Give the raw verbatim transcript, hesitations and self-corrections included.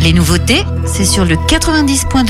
Les nouveautés, c'est sur le quatre-vingt-dix point deux.